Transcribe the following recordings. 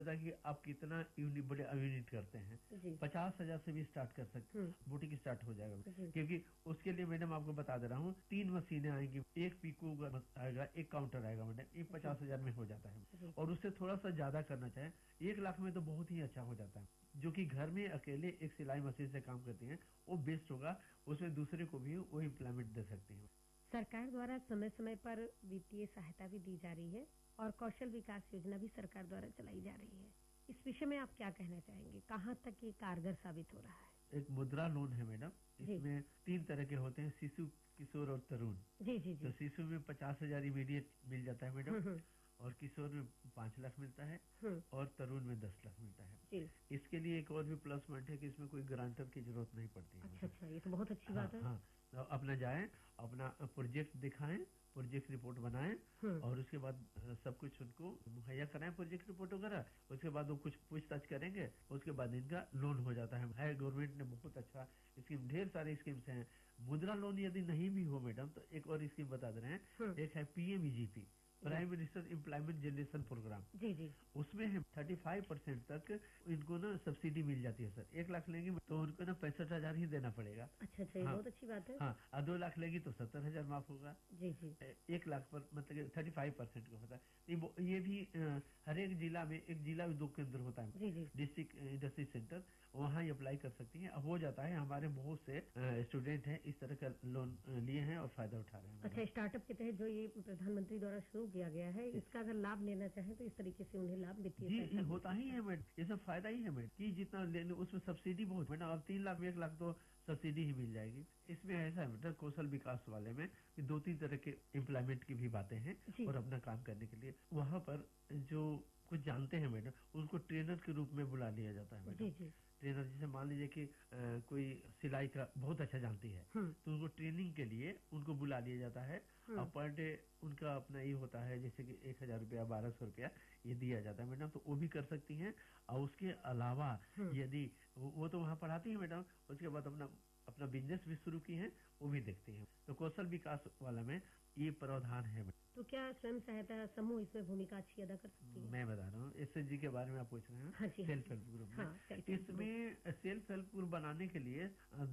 कि आप कितना यूनिट बड़े यूनिट करते हैं। 50,000 से भी स्टार्ट कर सकते हैं, बुटीक स्टार्ट हो जाएगा। क्योंकि उसके लिए मैडम आपको बता दे रहा हूँ 3 मशीनें आएंगी, एक पीको आएगा, एक काउंटर आएगा मैडम, ये 50,000 में हो जाता है। और उससे थोड़ा सा ज्यादा करना चाहे 1 लाख में तो बहुत ही अच्छा हो जाता है। जो कि घर में अकेले एक सिलाई मशीन से काम करती है वो बेस्ट होगा, उसमें दूसरे को भी वो इम्प्लॉयमेंट दे सकती है। सरकार द्वारा समय समय पर वित्तीय सहायता भी दी जा रही है और कौशल विकास योजना भी सरकार द्वारा चलाई जा रही है। इस विषय में आप क्या कहना चाहेंगे, कहाँ तक ये कारगर साबित हो रहा है? एक मुद्रा लोन है मैडम, इसमें 3 तरह के होते हैं, शिशु, किशोर और तरुण। जी जी जी। तो शिशु में 50,000 इमीडिएट मिल जाता है मैडम, और किशोर में 5 लाख मिलता है, और तरुण में 10 लाख मिलता है। इसके लिए एक और भी प्लस पॉइंट है कि इसमें कोई गारंटर की जरूरत नहीं पड़ती है। अच्छा, ये तो बहुत अच्छी बात है। हाँ, तो अपना जाए, अपना प्रोजेक्ट दिखाएं, प्रोजेक्ट रिपोर्ट बनाएं, और उसके बाद सब कुछ उनको मुहैया कराएं, प्रोजेक्ट रिपोर्ट वगैरह। उसके बाद वो कुछ पूछताछ करेंगे, उसके बाद इनका लोन हो जाता है। गवर्नमेंट ने बहुत अच्छा स्कीम, ढेर सारी स्कीम्स हैं। मुद्रा लोन यदि नहीं भी हो मैडम तो एक और स्कीम बता दे रहे हैं, एक है PMEGP, prime minister employment generation programme. जी जी। उसमें है 35% तक इनको ना सब्सिडी मिल जाती है सर। 1 लाख लेंगे तो उनको ना 65,000 ही देना पड़ेगा। अच्छा, ये बहुत अच्छी बात है। हाँ, और 2 लाख लेगी तो 70,000 माफ होगा। जी जी। 1 लाख पर मतलब 35% का होता है। ये भी हर एक जिला में, एक जिला में 2 केंद्र होता है, डिस्ट्रिक्ट इंडस्ट्री सेंटर, वहाँ ही अप्लाई कर सकती है। अब हो जाता है, हमारे बहुत से स्टूडेंट हैं इस तरह का लोन लिए हैं और फायदा उठा रहे हैं। अच्छा, स्टार्टअप के तहत जो ये प्रधानमंत्री द्वारा शुरू किया गया है, इसका अगर लाभ लेना चाहें तो इस तरीके से उन्हें लाभ वित्तीय होता ही है मैडम, ये सब फायदा ही है मैडम, कि जितना लेने उसमें सब्सिडी बहुत मैडम। अब 3 लाख में 1 लाख तो सब्सिडी ही मिल जाएगी। इसमें ऐसा है बेटा, कौशल विकास वाले में 2-3 तरह के एम्प्लॉयमेंट की भी बातें हैं, और अपना काम करने के लिए वहाँ पर जो कुछ जानते हैं मैडम उनको ट्रेनर के रूप में बुला लिया जाता है मैडम। ट्रेनर, जैसे मान लीजिए कि कोई सिलाई का बहुत अच्छा जानती है, तो उनको ट्रेनिंग के लिए उनको बुला लिया जाता है, और पर डे उनका अपना ये होता है, जैसे कि 1,000 रुपया, 1,200 रुपया ये दिया जाता है मैडम। तो वो भी कर सकती हैं। और उसके अलावा यदि वो तो वहाँ पढ़ाती है मैडम, उसके बाद अपना बिजनेस भी शुरू की है, वो भी देखती है। तो कौशल विकास वाला में ये प्रावधान है। तो क्या स्वयं सहायता समूह इसमें भूमिका अच्छी अदा कर सकती है? मैं बता रहा हूँ, SHG के बारे में आप पूछ रहे हैं। सेल्फ हेल्प ग्रुप में, इसमें सेल्फ हेल्प ग्रुप बनाने के लिए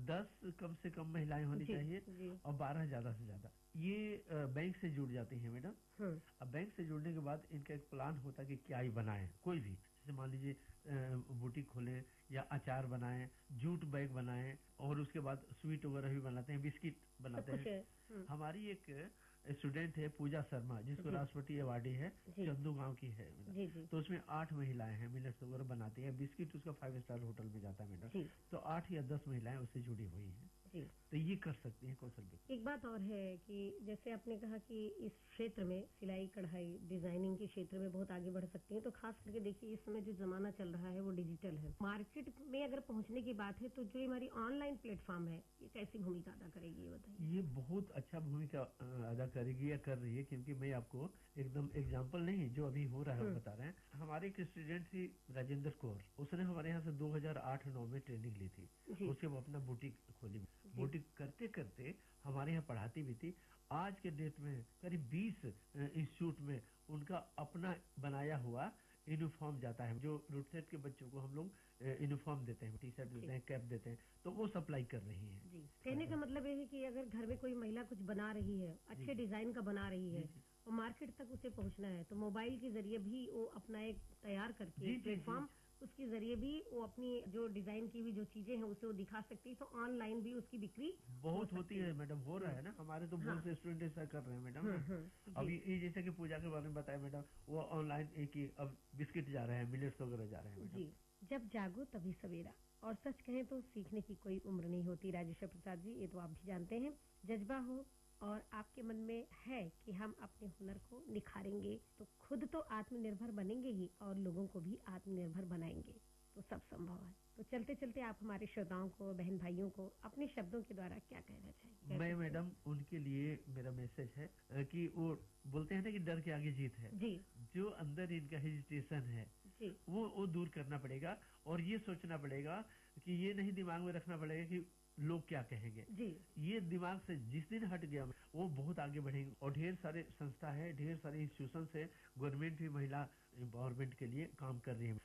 10 कम से कम महिलाएं होनी चाहिए, और 12 ज्यादा से ज्यादा। ये बैंक से जुड़ जाती है मैडम। अब बैंक से जुड़ने के बाद इनका एक प्लान होता है कि क्या ही बनाए, कोई भी, जैसे मान लीजिए बुटीक खोलें, या अचार बनाएं, जूट बैग बनाएं, और उसके बाद स्वीट वगैरह भी बनाते हैं, बिस्किट बनाते हैं। हमारी एक स्टूडेंट है पूजा शर्मा, जिसको राष्ट्रपति अवार्डी है, चंदू गांव की है। तो उसमें 8 महिलाएं हैं, मिलेट्स वगैरह बनाती है, बिस्किट उसका 5 स्टार होटल में जाता है मैडम। तो 8 या 10 महिलाएं उससे जुड़ी हुई हैं। तो ये कर सकती है कौशल विकास। एक बात और है कि जैसे आपने कहा कि इस क्षेत्र में सिलाई कढ़ाई डिजाइनिंग के क्षेत्र में बहुत आगे बढ़ सकती है, तो खास करके देखिए इस समय जो जमाना चल रहा है वो डिजिटल है। मार्केट में अगर पहुंचने की बात है तो जो हमारी ऑनलाइन प्लेटफॉर्म है, ये कैसी भूमिका अदा करेगी, ये बताइए। ये बहुत अच्छा भूमिका अदा करेगी, या कर रही है, क्योंकि मैं आपको एकदम एग्जाम्पल नहीं, जो अभी हो रहा है बता रहे हैं। हमारे एक स्टूडेंट थी राजेंद्र कौर, उसने हमारे यहाँ से 2008-9 में ट्रेनिंग ली थी। उसके बाद अपना बुटीक खोली, बुटीक करते करते हमारे यहाँ पढ़ाती भी थी। आज के डेट में करीब 20 इंस्टीट्यूट में उनका अपना बनाया हुआ यूनिफॉर्म जाता है। जो रूटसेट के बच्चों को हम लोग यूनिफॉर्म देते हैं, टी-शर्ट देते हैं, कैप देते हैं, तो वो सप्लाई कर रही है। कहने का मतलब ये है कि अगर घर में कोई महिला कुछ बना रही है, अच्छे डिजाइन का बना रही है, और मार्केट तक उसे पहुंचना है, तो मोबाइल के जरिए भी वो अपना एक तैयार करके प्लेटफॉर्म, उसके जरिए भी वो अपनी जो डिजाइन की हुई जो चीजें हैं उसे वो दिखा सकती है। तो ऑनलाइन भी उसकी बिक्री बहुत होती है मैडम, हो रहा है ना, हमारे तो बहुत से स्टूडेंट ऐसा कर रहे हैं मैडम। अब ये जैसे कि पूजा के बारे में बताया मैडम, वो ऑनलाइन एक ही अब बिस्किट जा रहे हैं, मिलेट्स वगैरह जा रहे हैं मैडम। जी, जब जागो तभी सवेरा, और सच कहें तो सीखने की कोई उम्र नहीं होती राजेश्वर प्रसाद जी, ये तो आप भी जानते हैं। जज्बा हो और आपके मन में है कि हम अपने हुनर को निखारेंगे तो खुद तो आत्मनिर्भर बनेंगे ही, और लोगों को भी आत्मनिर्भर बनाएंगे, तो सब संभव है। तो चलते चलते आप हमारे श्रोताओं को, बहन भाइयों को अपने शब्दों के द्वारा क्या कहना चाहिए? मैं मैडम उनके लिए मेरा मैसेज है कि वो बोलते हैं ना कि डर के आगे जीत है जी। जो अंदर इनका हेजिटेशन है जी। वो दूर करना पड़ेगा, और ये सोचना पड़ेगा कि ये नहीं दिमाग में रखना पड़ेगा कि लोग क्या कहेंगे जी। ये दिमाग से जिस दिन हट गया वो बहुत आगे बढ़ेंगे। और ढेर सारे संस्था है, ढेर सारे इंस्टीट्यूशन है, गवर्नमेंट भी महिला एम्पावरमेंट के लिए काम कर रही है।